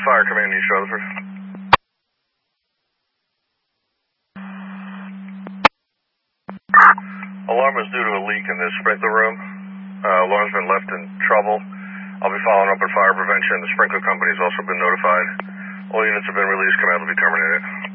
Fire Command, East Rutherford. Alarm is due to a leak in the sprinkler room. Alarm's been left in trouble. I'll be following up with fire prevention. The sprinkler company's also been notified. All units have been released. Command will be terminated.